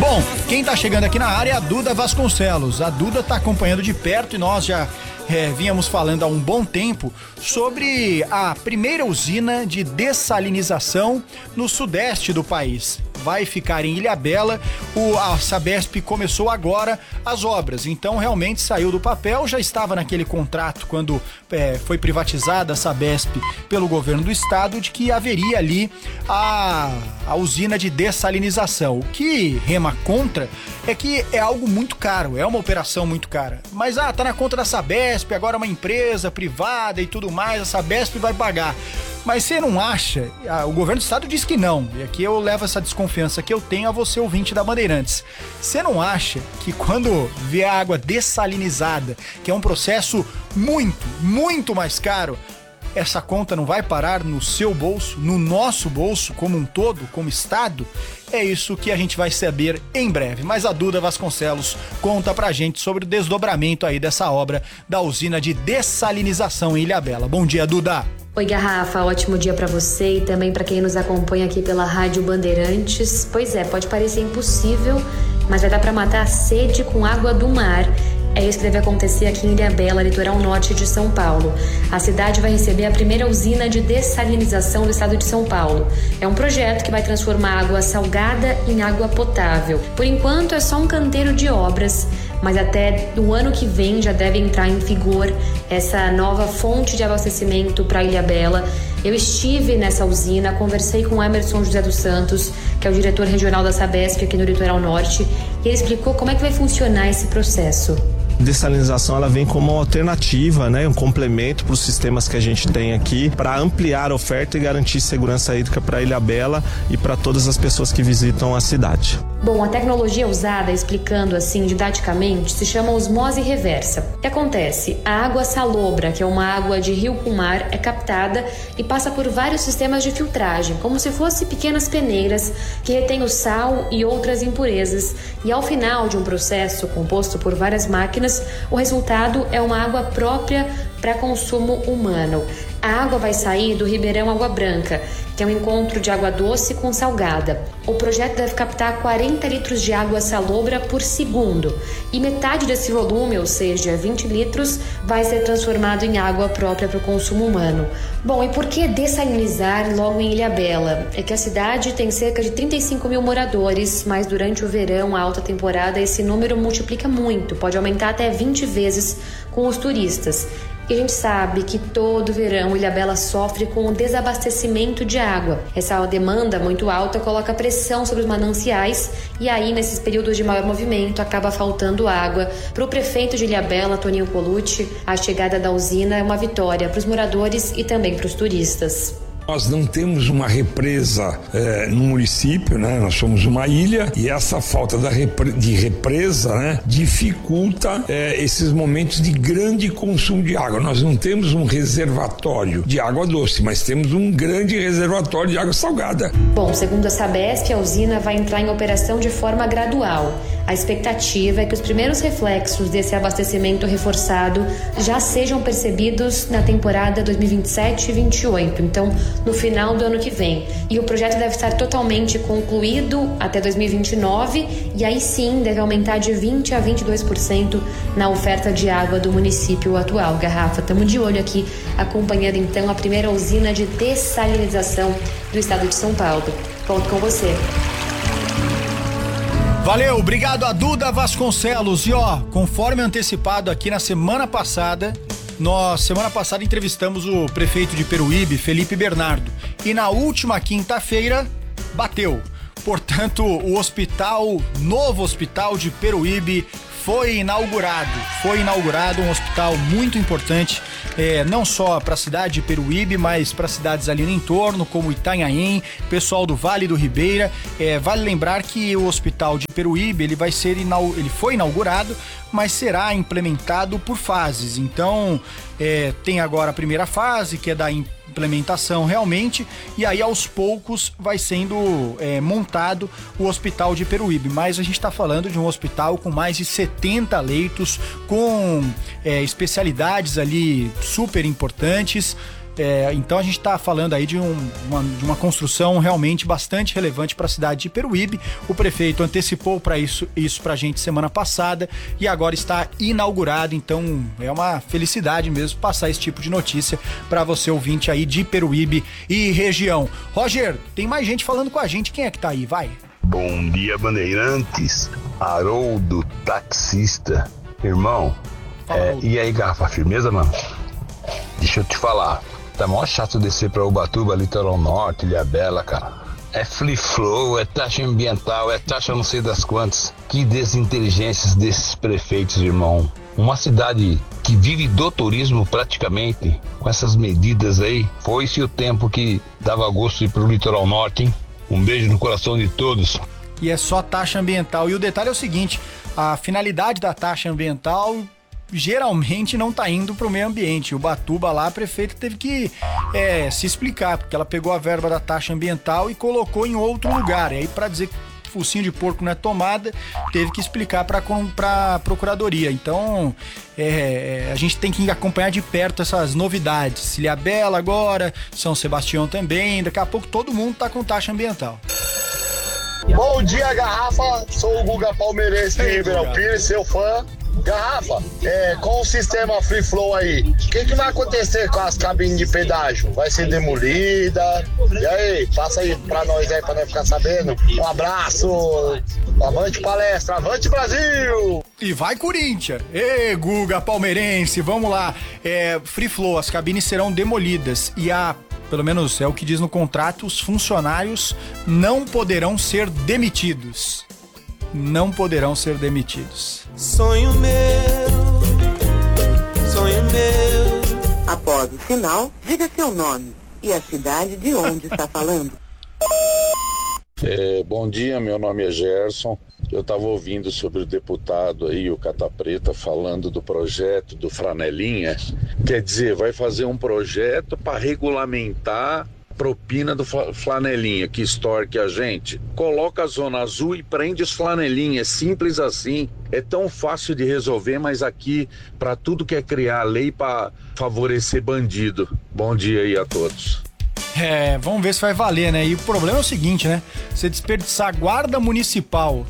Bom, quem tá chegando aqui na área é a Duda Vasconcelos. A Duda tá acompanhando de perto e nós já vínhamos falando há um bom tempo sobre a primeira usina de dessalinização no sudeste do país. Vai ficar em Ilhabela. A Sabesp começou agora as obras, então realmente saiu do papel, já estava naquele contrato quando foi privatizada a Sabesp pelo governo do estado, de que haveria ali a usina de dessalinização. O que rema contra é que é algo muito caro, é uma operação muito cara. Mas tá na conta da Sabesp, agora é uma empresa privada e tudo mais, a Sabesp vai pagar. Mas você não acha, o governo do estado diz que não, e aqui eu levo essa desconfiança que eu tenho a você, ouvinte da Bandeirantes. Você não acha que quando vê a água dessalinizada, que é um processo muito mais caro, essa conta não vai parar no seu bolso, no nosso bolso como um todo, como estado? É isso que a gente vai saber em breve. Mas a Duda Vasconcelos conta pra gente sobre o desdobramento aí dessa obra da usina de dessalinização em Ilhabela. Bom dia, Duda! Oi, Garrafa, ótimo dia pra você e também pra quem nos acompanha aqui pela Rádio Bandeirantes. Pois é, pode parecer impossível, mas vai dar pra matar a sede com água do mar. É isso que deve acontecer aqui em Ilhabela, litoral norte de São Paulo. A cidade vai receber a primeira usina de dessalinização do estado de São Paulo. É um projeto que vai transformar água salgada em água potável. Por enquanto é só um canteiro de obras, mas até o ano que vem já deve entrar em vigor essa nova fonte de abastecimento para Ilhabela. Eu estive nessa usina, conversei com o Emerson José dos Santos, que é o diretor regional da Sabesp aqui no litoral norte, e ele explicou como é que vai funcionar esse processo. Dessalinização ela vem como uma alternativa, né, um complemento para os sistemas que a gente tem aqui, para ampliar a oferta e garantir segurança hídrica para Ilhabela e para todas as pessoas que visitam a cidade. Bom, a tecnologia usada, explicando assim didaticamente, se chama osmose reversa. O que acontece? A água salobra, que é uma água de rio com mar, é captada e passa por vários sistemas de filtragem, como se fossem pequenas peneiras que retêm o sal e outras impurezas. E ao final de um processo composto por várias máquinas, o resultado é uma água própria para consumo humano. A água vai sair do Ribeirão Água Branca, que é um encontro de água doce com salgada. O projeto deve captar 40 litros de água salobra por segundo, e metade desse volume, ou seja, 20 litros, vai ser transformado em água própria para o consumo humano. Bom, e por que dessalinizar logo em Ilhabela? É que a cidade tem cerca de 35 mil moradores, mas durante o verão, a alta temporada, esse número multiplica muito, pode aumentar até 20 vezes com os turistas. E a gente sabe que todo verão Ilhabela sofre com o desabastecimento de água. Essa demanda muito alta coloca pressão sobre os mananciais e aí, nesses períodos de maior movimento, acaba faltando água. Para o prefeito de Ilhabela, Toninho Colucci, a chegada da usina é uma vitória para os moradores e também para os turistas. Nós não temos uma represa no município, né? Nós somos uma ilha e essa falta de represa, né, dificulta esses momentos de grande consumo de água. Nós não temos um reservatório de água doce, mas temos um grande reservatório de água salgada. Bom, segundo a Sabesp, a usina vai entrar em operação de forma gradual. A expectativa é que os primeiros reflexos desse abastecimento reforçado já sejam percebidos na temporada 2027 e 2028, então no final do ano que vem. E o projeto deve estar totalmente concluído até 2029 e aí sim deve aumentar de 20% a 22% na oferta de água do município atual. Garrafa, estamos de olho aqui acompanhando então a primeira usina de dessalinização do estado de São Paulo. Volto com você. Valeu, obrigado a Duda Vasconcelos. E conforme antecipado aqui na semana passada, nós entrevistamos o prefeito de Peruíbe, Felipe Bernardo, e na última quinta-feira bateu. Portanto, o novo hospital de Peruíbe foi inaugurado um hospital muito importante, não só para a cidade de Peruíbe, mas para cidades ali no entorno, como Itanhaém, pessoal do Vale do Ribeira. Vale lembrar que o hospital de Peruíbe ele foi inaugurado, mas será implementado por fases. Então, tem agora a primeira fase, que é da implementação realmente, e aí aos poucos vai sendo montado o hospital de Peruíbe, mas a gente está falando de um hospital com mais de 70 leitos, com especialidades ali super importantes. Então a gente está falando aí de uma construção realmente bastante relevante para a cidade de Iperuíbe. O prefeito antecipou para isso para a gente semana passada e agora está inaugurado. Então é uma felicidade mesmo passar esse tipo de notícia para você ouvinte aí de Iperuíbe e região. Roger, tem mais gente falando com a gente. Quem é que tá aí? Vai. Bom dia, Bandeirantes. Haroldo, taxista. Irmão, e aí, Garrafa, firmeza, mano? Deixa eu te falar. Tá mó chato descer pra Ubatuba, Litoral Norte, Ilhabela, cara. É free flow, é taxa ambiental, é taxa não sei das quantas. Que desinteligências desses prefeitos, irmão. Uma cidade que vive do turismo praticamente, com essas medidas aí. Foi-se o tempo que dava gosto de ir pro Litoral Norte, hein? Um beijo no coração de todos. E é só taxa ambiental. E o detalhe é o seguinte, a finalidade da taxa ambiental geralmente não tá indo pro meio ambiente. O Ubatuba lá, a prefeita teve que se explicar, porque ela pegou a verba da taxa ambiental e colocou em outro lugar. E aí, pra dizer que focinho de porco não é tomada, teve que explicar pra procuradoria. Então, a gente tem que acompanhar de perto essas novidades. Ilhabela agora, São Sebastião também, daqui a pouco todo mundo tá com taxa ambiental. Bom dia, Garrafa, sou o Guga Palmeirense de Ribeirão Pires, seu fã. Garrafa, com o sistema Free Flow aí, o que vai acontecer com as cabines de pedágio? Vai ser demolida? E aí, passa aí pra nós aí, pra nós ficar sabendo. Um abraço, avante palestra, avante Brasil! E vai Corinthians! Ê, Guga Palmeirense, vamos lá. Free Flow, as cabines serão demolidas e pelo menos é o que diz no contrato, os funcionários não poderão ser demitidos. Não poderão ser demitidos. Sonho meu. Após o sinal, diga seu nome e a cidade de onde está falando. Bom dia, meu nome é Gerson. Eu estava ouvindo sobre o deputado aí, o Cata Preta, falando do projeto do Flanelinha. Quer dizer, vai fazer um projeto para regulamentar propina do flanelinha, que extorque a gente. Coloca a zona azul e prende os flanelinhas, simples assim. É tão fácil de resolver, mas aqui, para tudo que é criar lei para favorecer bandido. Bom dia aí a todos. Vamos ver se vai valer, né? E o problema é o seguinte, né? Você desperdiçar guarda municipal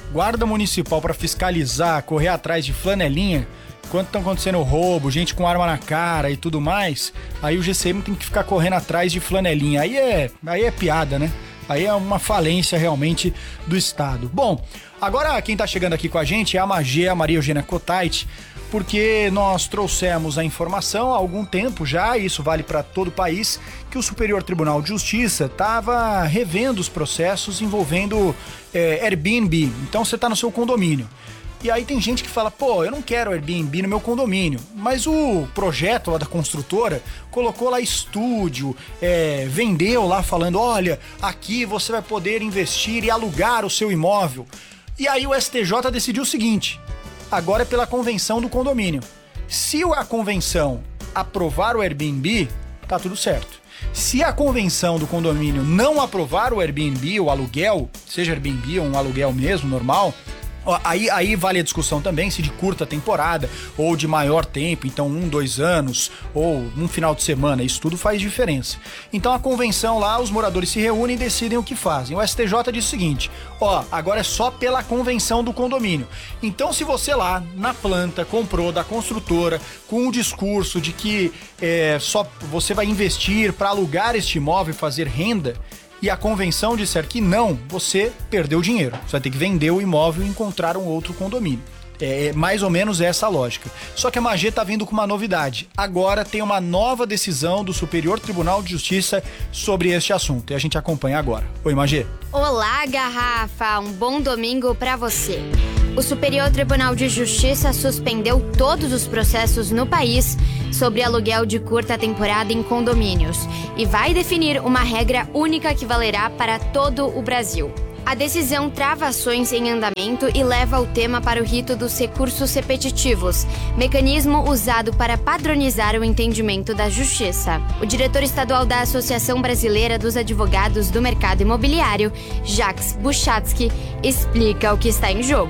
para fiscalizar, correr atrás de flanelinha, quando estão acontecendo roubo, gente com arma na cara e tudo mais, aí o GCM tem que ficar correndo atrás de flanelinha. Aí é piada, né? Aí é uma falência realmente do Estado. Bom, agora quem tá chegando aqui com a gente é a Magê, a Maria Eugênia Cotait, porque nós trouxemos a informação há algum tempo já, e isso vale para todo o país, que o Superior Tribunal de Justiça estava revendo os processos envolvendo Airbnb. Então você tá no seu condomínio. E aí tem gente que fala, eu não quero Airbnb no meu condomínio, mas o projeto lá da construtora colocou lá estúdio, vendeu lá falando, olha, aqui você vai poder investir e alugar o seu imóvel. E aí o STJ decidiu o seguinte, agora é pela convenção do condomínio. Se a convenção aprovar o Airbnb, tá tudo certo. Se a convenção do condomínio não aprovar o Airbnb, o aluguel, seja Airbnb ou um aluguel mesmo, normal, aí vale a discussão também se de curta temporada ou de maior tempo, então 1-2 anos ou um final de semana, isso tudo faz diferença. Então a convenção lá, os moradores se reúnem e decidem o que fazem. O STJ diz o seguinte, agora é só pela convenção do condomínio. Então se você lá na planta comprou da construtora com o discurso de que só você vai investir para alugar este imóvel e fazer renda, e a convenção disser que não, você perdeu dinheiro. Você vai ter que vender o imóvel e encontrar um outro condomínio. É mais ou menos essa a lógica. Só que a Magê tá vindo com uma novidade. Agora tem uma nova decisão do Superior Tribunal de Justiça sobre este assunto. E a gente acompanha agora. Oi, Magê. Olá, Garrafa. Um bom domingo pra você. O Superior Tribunal de Justiça suspendeu todos os processos no país sobre aluguel de curta temporada em condomínios e vai definir uma regra única que valerá para todo o Brasil. A decisão trava ações em andamento e leva o tema para o rito dos recursos repetitivos, mecanismo usado para padronizar o entendimento da Justiça. O diretor estadual da Associação Brasileira dos Advogados do Mercado Imobiliário, Jacques Buchatsky, explica o que está em jogo.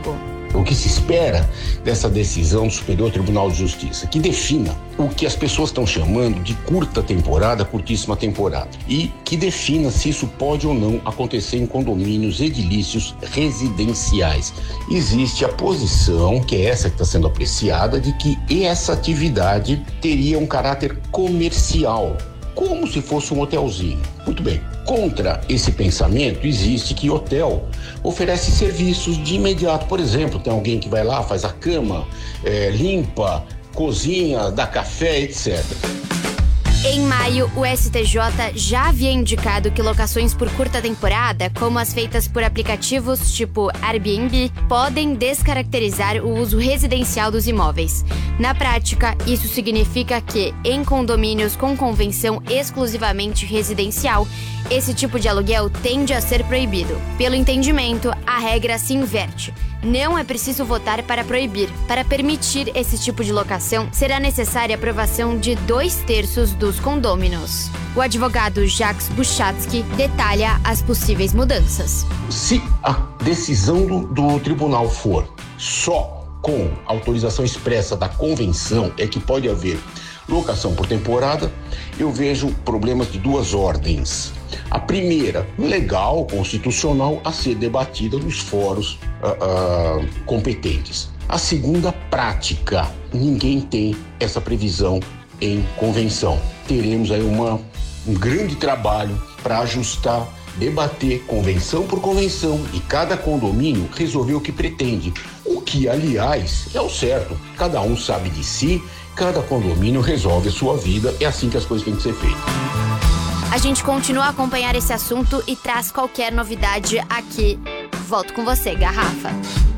O que se espera dessa decisão do Superior Tribunal de Justiça? Que defina o que as pessoas estão chamando de curta temporada, curtíssima temporada. E que defina se isso pode ou não acontecer em condomínios edilícios residenciais. Existe a posição, que é essa que está sendo apreciada, de que essa atividade teria um caráter comercial, como se fosse um hotelzinho. Muito bem. Contra esse pensamento, existe que hotel oferece serviços de imediato. Por exemplo, tem alguém que vai lá, faz a cama, limpa, cozinha, dá café, etc. Em maio, o STJ já havia indicado que locações por curta temporada, como as feitas por aplicativos tipo Airbnb, podem descaracterizar o uso residencial dos imóveis. Na prática, isso significa que, em condomínios com convenção exclusivamente residencial, esse tipo de aluguel tende a ser proibido. Pelo entendimento, a regra se inverte. Não é preciso votar para proibir. Para permitir esse tipo de locação, será necessária a aprovação de 2/3 dos condôminos. O advogado Jacques Buchatsky detalha as possíveis mudanças. Se a decisão do tribunal for só com autorização expressa da convenção, é que pode haver locação por temporada, eu vejo problemas de duas ordens. A primeira, legal, constitucional, a ser debatida nos fóruns competentes. A segunda, prática. Ninguém tem essa previsão em convenção. Teremos aí um grande trabalho para ajustar, debater convenção por convenção e cada condomínio resolver o que pretende. O que, aliás, é o certo. Cada um sabe de si, cada condomínio resolve a sua vida. É assim que as coisas têm que ser feitas. A gente continua a acompanhar esse assunto e traz qualquer novidade aqui. Volto com você, Garrafa.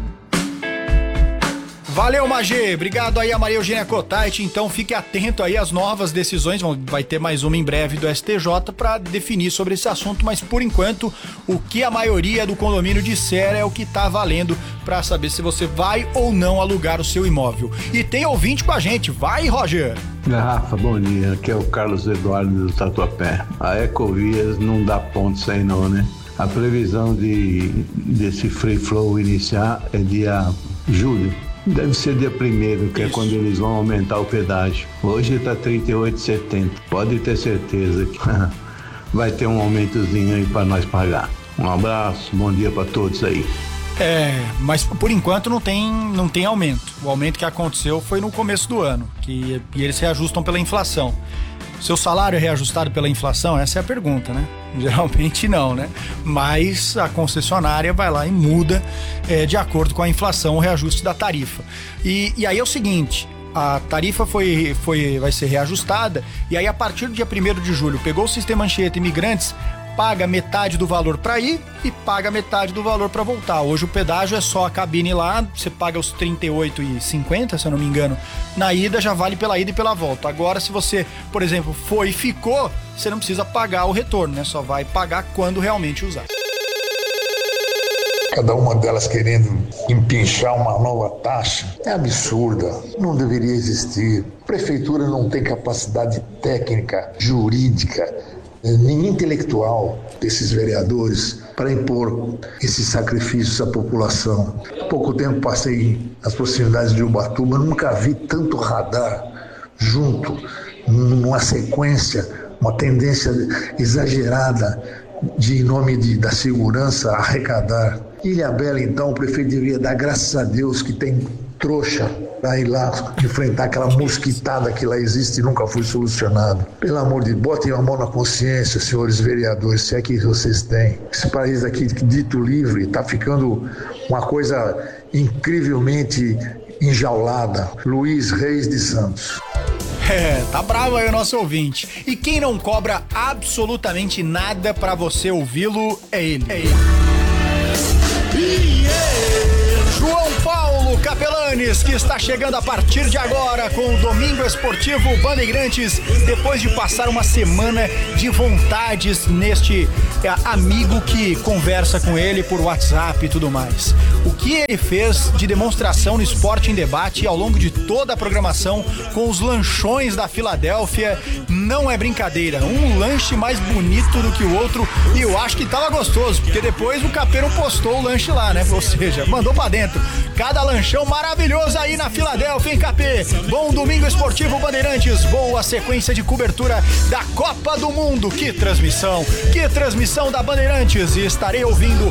Valeu, Magê. Obrigado aí a Maria Eugênia Cottait. Então fique atento aí às novas decisões. Vai ter mais uma em breve do STJ para definir sobre esse assunto, mas por enquanto o que a maioria do condomínio disser é o que tá valendo para saber se você vai ou não alugar o seu imóvel. E tem ouvinte com a gente. Vai, Roger. Garrafa, bom dia. Aqui é o Carlos Eduardo do Tatuapé. A Ecovias não dá ponto sem não, né? A previsão desse free flow iniciar é dia julho. Deve ser dia 1º, que é quando eles vão aumentar o pedágio. Hoje está 38,70. Pode ter certeza que vai ter um aumentozinho aí para nós pagar. Um abraço, bom dia para todos aí. Mas por enquanto não tem aumento. O aumento que aconteceu foi no começo do ano, e eles reajustam pela inflação. Seu salário é reajustado pela inflação? Essa é a pergunta, né? Geralmente não, né? Mas a concessionária vai lá e muda de acordo com a inflação o reajuste da tarifa. E aí é o seguinte, a tarifa vai ser reajustada e aí a partir do dia 1º de julho pegou o sistema Anchieta Imigrantes, paga metade do valor para ir e paga metade do valor para voltar. Hoje o pedágio é só a cabine lá, você paga os R$ 38,50, se eu não me engano, na ida, já vale pela ida e pela volta. Agora, se você, por exemplo, foi e ficou, você não precisa pagar o retorno, né? Só vai pagar quando realmente usar. Cada uma delas querendo empinchar uma nova taxa é absurda, não deveria existir. A prefeitura não tem capacidade técnica, jurídica, nem intelectual desses vereadores para impor esses sacrifícios à população. Há pouco tempo passei nas proximidades de Ubatuba, nunca vi tanto radar junto, numa sequência, uma tendência exagerada de, em nome da segurança, arrecadar. Ilhabela, então, o prefeito deveria dar graças a Deus que tem trouxa para ir lá enfrentar aquela mosquitada que lá existe e nunca foi solucionado. Pelo amor de Deus, botem a mão na consciência, senhores vereadores, se é que vocês têm. Esse país aqui, dito livre, está ficando uma coisa incrivelmente enjaulada. Luiz Reis de Santos. Tá bravo aí o nosso ouvinte. E quem não cobra absolutamente nada pra você ouvi-lo é ele. João Paulo Capelani, Bandeirantes, que está chegando a partir de agora com o Domingo Esportivo Bandeirantes, depois de passar uma semana de vontades neste amigo que conversa com ele por WhatsApp e tudo mais. O que ele fez de demonstração no Esporte em Debate ao longo de toda a programação com os lanchões da Filadélfia não é brincadeira. Um lanche mais bonito do que o outro, e eu acho que tava gostoso, porque depois o Capeiro postou o lanche lá, né? Ou seja, mandou pra dentro. Cada lanchão maravilhoso aí na Filadélfia, hein, Capê? Bom Domingo Esportivo Bandeirantes, boa sequência de cobertura da Copa do Mundo. Que transmissão da Bandeirantes, e estarei ouvindo